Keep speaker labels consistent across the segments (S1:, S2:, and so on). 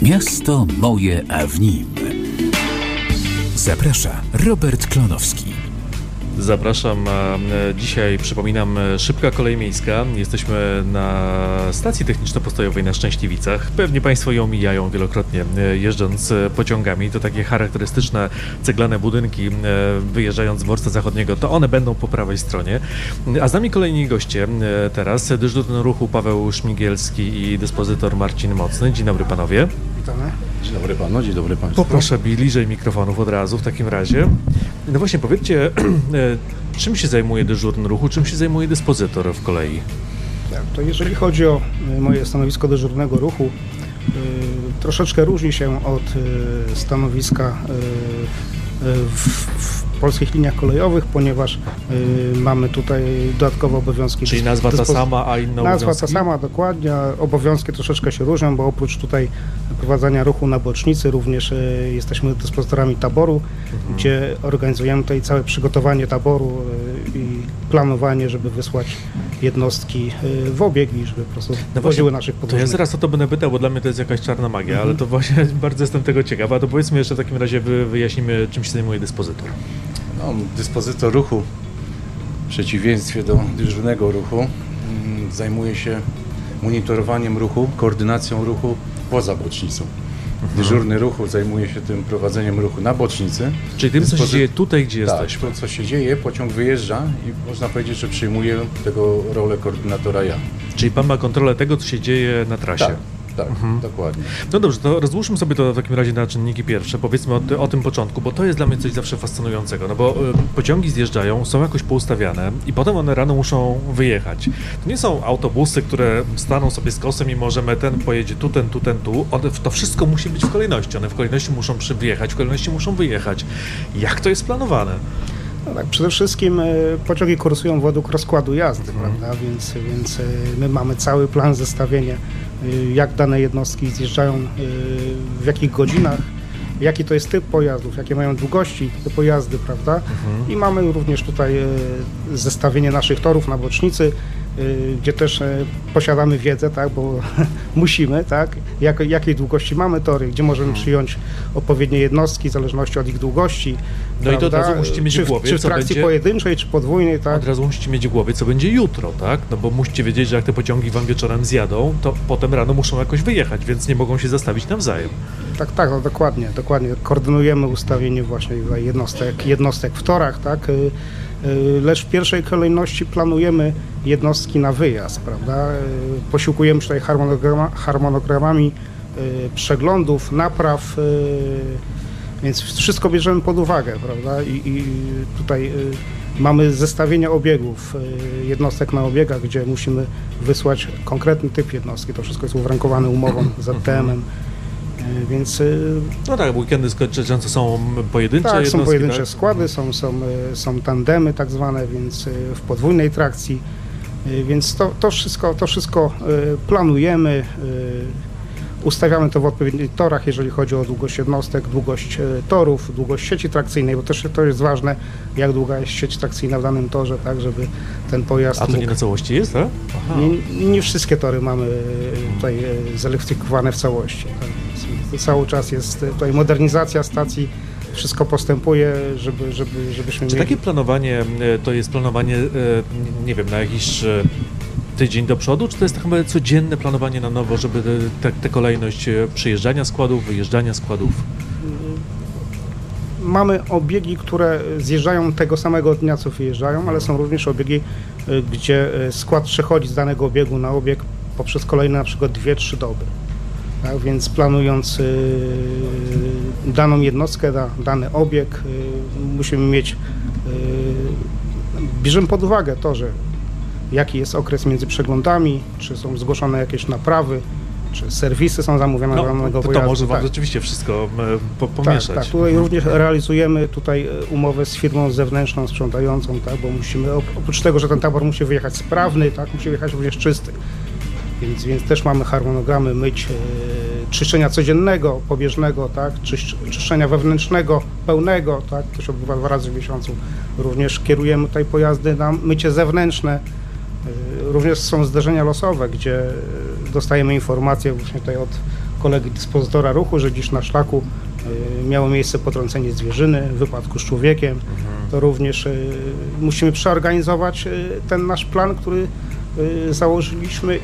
S1: Miasto moje, a w nim. Zaprasza Robert Klonowski.
S2: Zapraszam. Dzisiaj, przypominam, szybka kolej miejska. Jesteśmy na stacji techniczno-postojowej na Szczęśliwicach. Pewnie Państwo ją mijają wielokrotnie jeżdżąc pociągami. To takie charakterystyczne ceglane budynki wyjeżdżając z dworca zachodniego. To one będą po prawej stronie. A z nami kolejni goście teraz. Dyżurny ruchu Paweł Szmigielski i dyspozytor Marcin Mocny. Dzień dobry panowie.
S3: Witamy.
S4: Dzień dobry panu, dzień dobry państwu.
S2: Poproszę bliżej mikrofonów od razu w takim razie. No właśnie, powiedzcie, czym się zajmuje dyżurny ruchu, czym się zajmuje dyspozytor w kolei?
S3: Tak, to jeżeli chodzi o moje stanowisko dyżurnego ruchu, troszeczkę różni się od stanowiska w polskich liniach kolejowych, ponieważ mamy tutaj dodatkowe obowiązki.
S2: Czyli nazwa ta sama, a inne obowiązki? Nazwa
S3: ta sama, dokładnie. Obowiązki troszeczkę się różnią, bo oprócz tutaj prowadzenia ruchu na bocznicy również jesteśmy dyspozytorami taboru, gdzie organizujemy tutaj całe przygotowanie taboru i planowanie, żeby wysłać jednostki w obieg i żeby po prostu woziły naszych podróżnych.
S2: To ja zaraz o to będę pytał, bo dla mnie to jest jakaś czarna magia, ale to właśnie bardzo jestem tego ciekaw. A to powiedzmy jeszcze w takim razie wyjaśnimy, czym się zajmuje dyspozytor.
S4: No, dyspozytor ruchu, w przeciwieństwie do dyżurnego ruchu, zajmuje się monitorowaniem ruchu, koordynacją ruchu poza bocznicą. Dyżurny ruchu zajmuje się tym prowadzeniem ruchu na bocznicy.
S2: Czyli tym, co się dzieje tutaj, gdzie jesteśmy.
S4: To, co się dzieje, pociąg wyjeżdża i można powiedzieć, że przyjmuje tego rolę koordynatora ja.
S2: Czyli pan ma kontrolę tego, co się dzieje na trasie.
S4: Tak, dokładnie.
S2: No dobrze, to rozłóżmy sobie to w takim razie na czynniki pierwsze. Powiedzmy o tym początku, bo to jest dla mnie coś zawsze fascynującego, no bo pociągi zjeżdżają, są jakoś poustawiane i potem one rano muszą wyjechać. To nie są autobusy, które staną sobie z kosem i możemy ten pojedzie tu, ten tu, ten tu. To wszystko musi być w kolejności. One w kolejności muszą wyjechać, w kolejności muszą wyjechać. Jak to jest planowane?
S3: No tak, przede wszystkim pociągi kursują według rozkładu jazdy, prawda? Więc my mamy cały plan zestawienia, jak dane jednostki zjeżdżają, w jakich godzinach, jaki to jest typ pojazdów, jakie mają długości te pojazdy, prawda? I mamy również tutaj zestawienie naszych torów na bocznicy, gdzie też posiadamy wiedzę, tak, bo musimy, tak, jakiej długości mamy tory, gdzie możemy przyjąć odpowiednie jednostki w zależności od ich długości.
S2: No prawda? I to od razu musicie mieć w głowie,
S3: czy w trakcji pojedynczej, czy podwójnej, tak?
S2: Od razu musicie mieć w głowie, co będzie jutro, tak? No bo musicie wiedzieć, że jak te pociągi wam wieczorem zjadą, to potem rano muszą jakoś wyjechać, więc nie mogą się zastawić nawzajem.
S3: Tak, no dokładnie. Koordynujemy ustawienie właśnie jednostek w torach, tak? Lecz w pierwszej kolejności planujemy jednostki na wyjazd, prawda? Posiłkujemy się tutaj harmonogramami przeglądów, napraw, więc wszystko bierzemy pod uwagę, prawda? I tutaj mamy zestawienie obiegów, jednostek na obiegach, gdzie musimy wysłać konkretny typ jednostki. To wszystko jest uwarunkowane umową z ZTM-em. Więc...
S2: No tak, weekendy często są pojedyncze jednostki,
S3: są pojedyncze
S2: tak?
S3: składy, są tandemy tak zwane, więc w podwójnej trakcji, więc to wszystko planujemy, ustawiamy to w odpowiednich torach, jeżeli chodzi o długość jednostek, długość torów, długość sieci trakcyjnej, bo też to jest ważne, jak długa jest sieć trakcyjna w danym torze, tak, żeby ten pojazd
S2: A to nie na całości jest, tak?
S3: Nie wszystkie tory mamy tutaj zelektryfikowane w całości. Tak? Cały czas jest tutaj modernizacja stacji, wszystko postępuje, żebyśmy
S2: Czy takie planowanie to jest planowanie, nie wiem, na jakiś tydzień do przodu, czy to jest tak naprawdę codzienne planowanie na nowo, żeby tę kolejność przyjeżdżania składów, wyjeżdżania składów?
S3: Mamy obiegi, które zjeżdżają tego samego dnia, co wyjeżdżają, ale są również obiegi, gdzie skład przechodzi z danego obiegu na obieg poprzez kolejne na przykład 2-3 doby. Tak, więc planując daną jednostkę, dany obieg, musimy mieć, bierzemy pod uwagę to, że jaki jest okres między przeglądami, czy są zgłoszone jakieś naprawy, czy serwisy są zamówione dla danego pojazdu.
S2: To może wam rzeczywiście wszystko pomieszać.
S3: Tak, tutaj również realizujemy umowę z firmą zewnętrzną sprzątającą, tak, bo musimy, oprócz tego, że ten tabor musi wyjechać sprawny, tak, musi wyjechać również czysty. Więc też mamy harmonogramy czyszczenia codziennego, pobieżnego, tak, czyszczenia wewnętrznego, pełnego, tak, to się odbywa 2 razy w miesiącu. Również kierujemy tutaj pojazdy na mycie zewnętrzne. Również są zdarzenia losowe, gdzie dostajemy informację właśnie tutaj od kolegi dyspozytora ruchu, że gdzieś na szlaku miało miejsce potrącenie zwierzyny w wypadku z człowiekiem. To również musimy przeorganizować ten nasz plan, który założyliśmy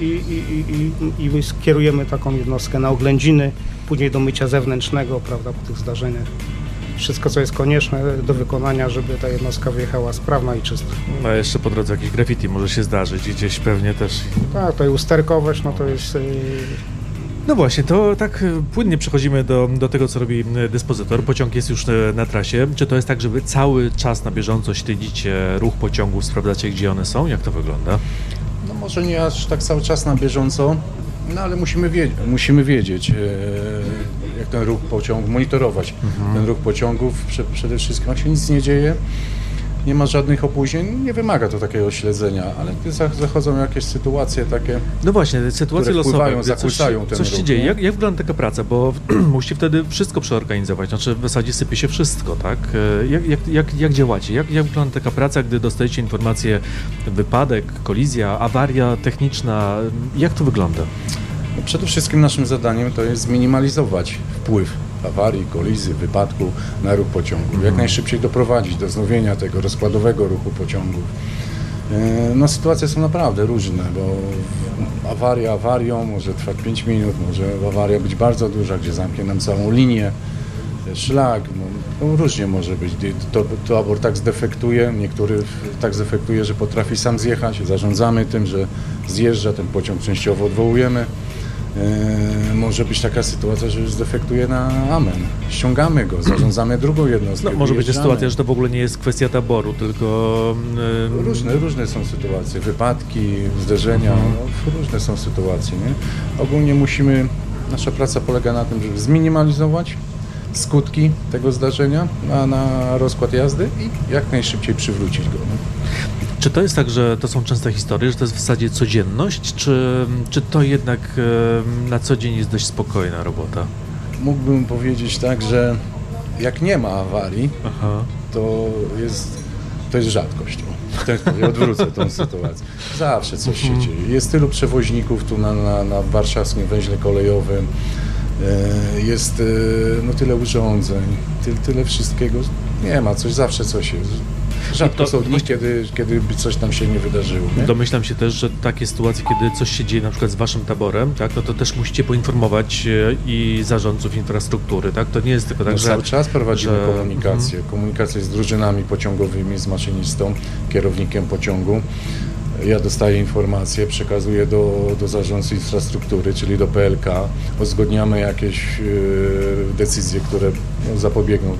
S3: i skierujemy taką jednostkę na oględziny, później do mycia zewnętrznego, prawda, po tych zdarzeniach. Wszystko, co jest konieczne do wykonania, żeby ta jednostka wyjechała sprawna i czysta.
S2: A jeszcze po drodze jakieś graffiti może się zdarzyć i gdzieś pewnie też.
S3: Tak, to jest usterkowość, no to jest...
S2: No właśnie, to tak płynnie przechodzimy do tego, co robi dyspozytor. Pociąg jest już na trasie. Czy to jest tak, że wy cały czas na bieżąco śledzicie ruch pociągów, sprawdzacie, gdzie one są? Jak to wygląda?
S4: No może nie aż tak cały czas na bieżąco, no ale musimy wiedzieć, jak ten ruch pociągów, monitorować ten ruch pociągów. Przede wszystkim, jak się nic nie dzieje, nie ma żadnych opóźnień, nie wymaga to takiego śledzenia, ale gdy zachodzą jakieś sytuacje takie,
S2: no właśnie, sytuacje losowe,
S4: zakłócają ten
S2: coś
S4: ruch.
S2: się dzieje. Jak wygląda taka praca? Bo musicie wtedy wszystko przeorganizować, znaczy w zasadzie sypie się wszystko, tak? Jak działacie? Jak wygląda taka praca, gdy dostajecie informację wypadek, kolizja, awaria techniczna? Jak to wygląda?
S4: No przede wszystkim naszym zadaniem to jest zminimalizować wpływ awarii, kolizji, wypadku na ruch pociągu. Jak najszybciej doprowadzić do wznowienia tego rozkładowego ruchu pociągów. No sytuacje są naprawdę różne, bo awaria awarią może trwać 5 minut, może awaria być bardzo duża, gdzie zamknie nam całą linię, szlak, no różnie może być. To abor tak zdefektuje, niektóry tak zdefektuje, że potrafi sam zjechać, zarządzamy tym, że zjeżdża, ten pociąg częściowo odwołujemy. Może być taka sytuacja, że już zdefektuje na amen. Ściągamy go, zarządzamy drugą jednostkę.
S2: No, może być sytuacja, że to w ogóle nie jest kwestia taboru, tylko...
S4: Różne są sytuacje, wypadki, zderzenia, no, różne są sytuacje. Nie? Ogólnie nasza praca polega na tym, żeby zminimalizować skutki tego zdarzenia na rozkład jazdy i jak najszybciej przywrócić go. Nie?
S2: Czy to jest tak, że to są częste historie, że to jest w zasadzie codzienność, czy to jednak na co dzień jest dość spokojna robota?
S4: Mógłbym powiedzieć tak, że jak nie ma awarii, to jest rzadkość. Ja odwrócę tą sytuację. Zawsze coś się dzieje. Jest tylu przewoźników tu na warszawskim węźle kolejowym, jest no, tyle urządzeń, tyle wszystkiego. Nie ma zawsze coś jest. Rzadko są dni, kiedy coś tam się nie wydarzyło. Nie?
S2: Domyślam się też, że takie sytuacje, kiedy coś się dzieje na przykład z waszym taborem, tak, no to też musicie poinformować i zarządców infrastruktury, tak? To nie jest tylko tak, że...
S4: Cały czas prowadzimy komunikację. Komunikację z drużynami pociągowymi, z maszynistą, kierownikiem pociągu. Ja dostaję informacje, przekazuję do zarządcy infrastruktury, czyli do PLK. Uzgodniamy jakieś decyzje, które zapobiegną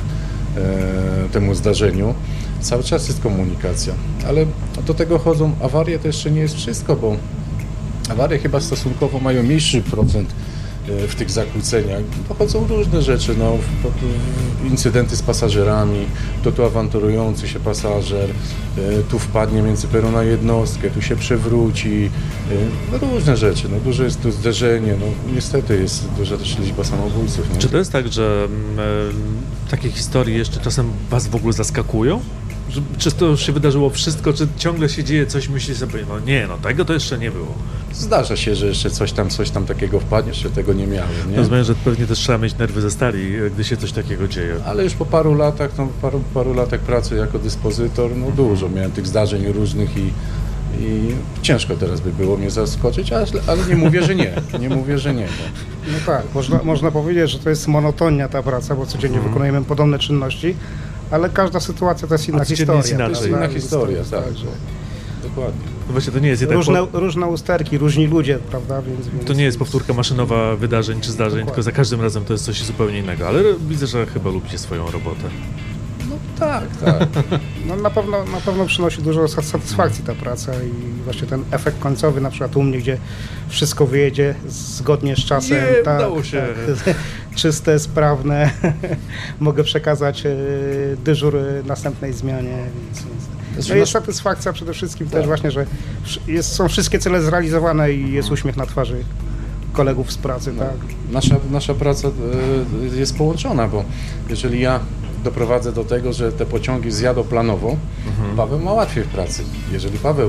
S4: temu zdarzeniu. Cały czas jest komunikacja, ale do tego chodzą awarie, to jeszcze nie jest wszystko, bo awarie chyba stosunkowo mają mniejszy procent w tych zakłóceniach. Dochodzą różne rzeczy, no, incydenty z pasażerami, to tu awanturujący się pasażer, tu wpadnie między peron a jednostkę, tu się przewróci, no różne rzeczy, no duże jest tu zderzenie, no niestety jest duża też liczba samobójców. Nie?
S2: Czy to jest tak, że takie historie jeszcze czasem was w ogóle zaskakują? Czy to już się wydarzyło wszystko, czy ciągle się dzieje coś, myśli sobie, no nie, no tego to jeszcze nie było.
S4: Zdarza się, że jeszcze coś tam takiego wpadnie, jeszcze tego nie miałem. Nie?
S2: Rozumiem, że pewnie też trzeba mieć nerwy ze stali, gdy się coś takiego dzieje.
S4: Ale już po paru latach, paru latach pracy jako dyspozytor, no dużo miałem tych zdarzeń różnych i ciężko teraz by było mnie zaskoczyć, ale nie mówię, że nie. Nie mówię, że nie.
S3: No tak, można powiedzieć, że to jest monotonia ta praca, bo codziennie wykonujemy podobne czynności, ale każda sytuacja to jest inna historia.
S2: Jest inaczej.
S4: To jest inna historia, tak. Dokładnie.
S2: No właśnie, to nie jest
S3: różne usterki, różni ludzie, prawda? Więc
S2: to nie jest powtórka maszynowa wydarzeń czy zdarzeń, tylko za każdym razem to jest coś zupełnie innego, ale widzę, że chyba lubicie swoją robotę.
S4: No tak.
S3: No na pewno przynosi dużo satysfakcji ta praca i właśnie ten efekt końcowy, na przykład u mnie, gdzie wszystko wyjedzie zgodnie z czasem,
S2: udało się.
S3: Tak, czyste, sprawne, mogę przekazać dyżur następnej zmianie, więc no jest satysfakcja przede wszystkim też właśnie, że są wszystkie cele zrealizowane i jest uśmiech na twarzy kolegów z pracy. No,
S4: tak. Nasza praca jest połączona, bo jeżeli ja doprowadzę do tego, że te pociągi zjadą planowo, Paweł ma łatwiej w pracy. Jeżeli Paweł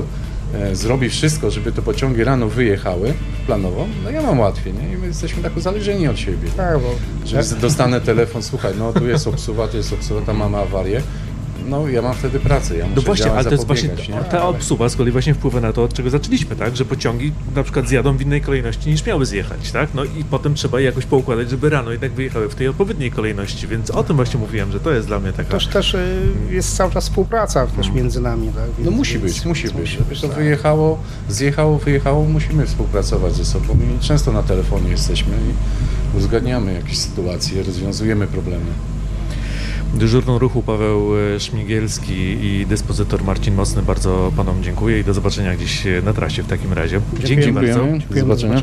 S4: zrobi wszystko, żeby te pociągi rano wyjechały planowo, no ja mam łatwiej, nie? I my jesteśmy tak uzależnieni od siebie.
S3: Tak, bo
S4: Że dostanę telefon, słuchaj, no tu jest obsługa, tam mamy awarię. No ja mam wtedy pracę, ja muszę
S2: No właśnie, ale to jest właśnie
S4: nie?
S2: ta obsuwa z kolei właśnie wpływa na to, od czego zaczęliśmy, tak? Że pociągi na przykład zjadą w innej kolejności niż miały zjechać, tak? No i potem trzeba je jakoś poukładać, żeby rano jednak wyjechały w tej odpowiedniej kolejności, więc o tym właśnie mówiłem, że to jest dla mnie taka...
S3: też jest cały czas współpraca też między nami. Tak?
S4: No musi być. Żeby to wyjechało, wyjechało, musimy współpracować ze sobą i często na telefonie jesteśmy i uzgadniamy jakieś sytuacje, rozwiązujemy problemy.
S2: Dyżurną ruchu Paweł Szmigielski i dyspozytor Marcin Mocny, bardzo panom dziękuję i do zobaczenia gdzieś na trasie w takim razie. Dzięki bardzo.
S4: Do zobaczenia.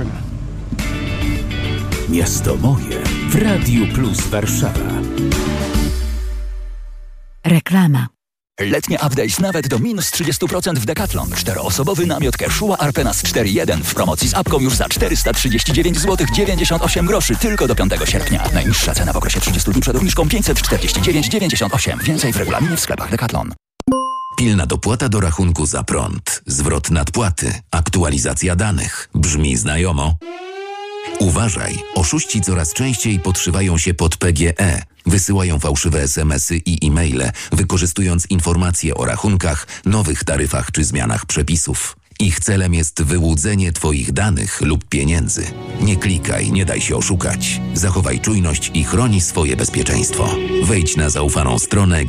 S1: Miasto moje w Radiu Plus Warszawa.
S5: Reklama.
S6: Letnie update nawet do minus 30% w Decathlon. 4-osobowy namiot Quechua Arpenas 4.1 w promocji z apką już za 439 zł 98 groszy tylko do 5 sierpnia. Najniższa cena w okresie 30 dni przed obniżką 549,98. Więcej w regulaminie w sklepach Decathlon.
S7: Pilna dopłata do rachunku za prąd, zwrot nadpłaty, aktualizacja danych. Brzmi znajomo? Uważaj, oszuści coraz częściej podszywają się pod PGE. Wysyłają fałszywe SMS-y i e-maile, wykorzystując informacje o rachunkach, nowych taryfach czy zmianach przepisów. Ich celem jest wyłudzenie Twoich danych lub pieniędzy. Nie klikaj, nie daj się oszukać. Zachowaj czujność i chroni swoje bezpieczeństwo. Wejdź na zaufaną stronę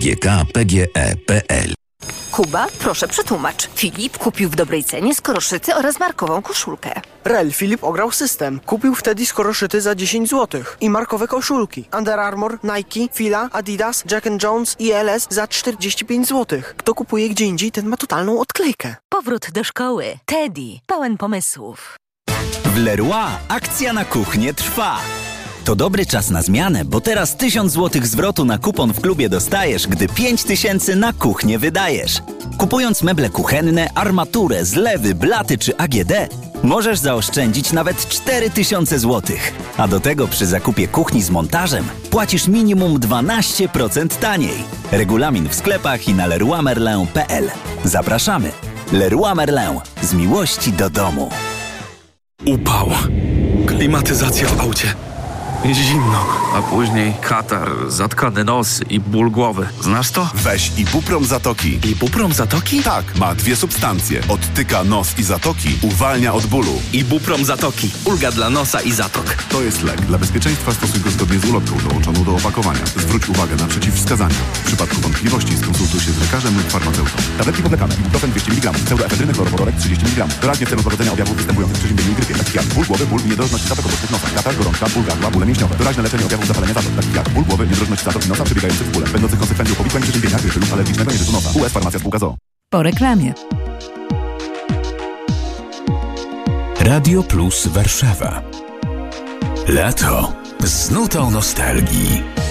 S7: gkpge.pl.
S5: Kuba, proszę przetłumacz. Filip kupił w dobrej cenie skoroszyty oraz markową koszulkę.
S8: Filip ograł system. Kupił wtedy skoroszyty za 10 zł i markowe koszulki. Under Armour, Nike, Fila, Adidas, Jack & Jones i LS za 45 zł. Kto kupuje gdzie indziej, ten ma totalną odklejkę.
S5: Powrót do szkoły. Teddy, pełen pomysłów.
S9: W Leroy akcja na kuchnię trwa. To dobry czas na zmianę, bo teraz 1000 zł zwrotu na kupon w klubie dostajesz, gdy 5000 na kuchnię wydajesz. Kupując meble kuchenne, armaturę, zlewy, blaty czy AGD, możesz zaoszczędzić nawet 4000 zł. A do tego przy zakupie kuchni z montażem płacisz minimum 12% taniej. Regulamin w sklepach i na leroymerlin.pl. Zapraszamy. Leroy Merlin. Z miłości do domu.
S10: Upał. Klimatyzacja w aucie. Zimno, a później katar, zatkany nos i ból głowy. Znasz to?
S11: Weź Ibuprom Zatoki.
S10: Ibuprom Zatoki?
S11: Tak, ma 2 substancje. Odtyka nos i zatoki, uwalnia od bólu.
S10: Ibuprom Zatoki. Ulga dla nosa i zatok.
S11: To jest lek. Dla bezpieczeństwa stosuj go zgodnie z ulotką dołączoną do opakowania. Zwróć uwagę na przeciwwskazania. W przypadku wątpliwości skonsultuj się z lekarzem lub farmaceutą. Tabletki podlekane. Ibuprofen 200 mg. Pseudoefedryny chlorowodorek 30 mg. Doraźnie w celu pogodzenia objawów występujących w przeziębieniu i grypie. Takich jak ból głowy, ból i niedrożność zatok obecnych nosa. Katar, gorączka, ból gardła, bóle mięśniowe. Doraźne leczenie objawów zapalenia zatok, takich jak ból głowy, niedrożność zatok i nosa przebiegających w bóle, będących konsekwencją powikłań przeziębienia, grypy lub alergicznego nieżytu nosa. US Farmacja Spółka ZOO.
S5: Po reklamie.
S1: Radio Plus Warszawa. Lato z nutą nostalgii.